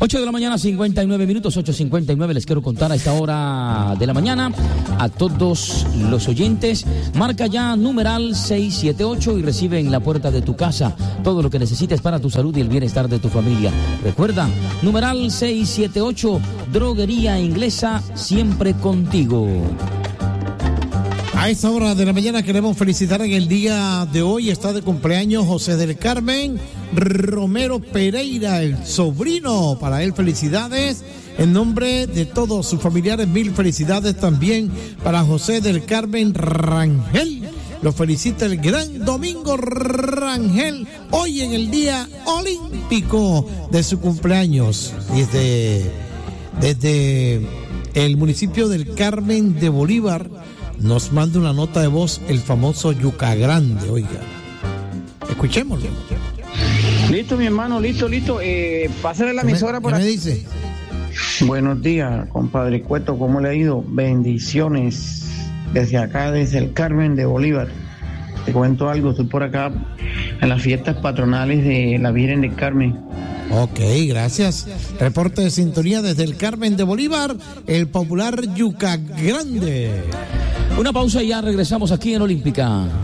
8 de la mañana, 59 minutos, 8:59. Les quiero contar a esta hora de la mañana a todos los oyentes. Marca ya numeral 678 y recibe en la puerta de tu casa todo lo que necesites para tu salud y el bienestar de tu familia. Recuerda, numeral 678, Droguería Inglesa, siempre contigo. A esta hora de la mañana queremos felicitar en el día de hoy. Está de cumpleaños José del Carmen Romero Pereira, el sobrino. Para él, felicidades. En nombre de todos sus familiares, mil felicidades también para José del Carmen Rangel. Lo felicita el gran Domingo Rangel, hoy en el día olímpico de su cumpleaños. Desde el municipio del Carmen de Bolívar nos manda una nota de voz el famoso Yuca Grande, oiga. Escuchémoslo. Listo, mi hermano, listo. Pásale la emisora por aquí. ¿Qué me dice? Buenos días, compadre Cueto, ¿cómo le ha ido? Bendiciones desde acá, desde el Carmen de Bolívar. Te cuento algo, estoy por acá en las fiestas patronales de la Virgen del Carmen. Ok, gracias. Reporte de sintonía desde el Carmen de Bolívar, el popular Yuca Grande. Una pausa y ya regresamos aquí en Olímpica.